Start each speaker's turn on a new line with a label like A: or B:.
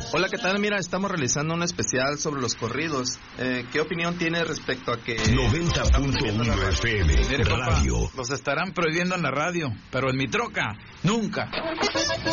A: Hola, ¿qué tal? Mira, estamos realizando un especial sobre los corridos. ¿Qué opinión tiene respecto a que...
B: 90.1 FM,
C: Mire,
B: radio.
C: Los estarán prohibiendo en la radio, pero en mi troca, nunca.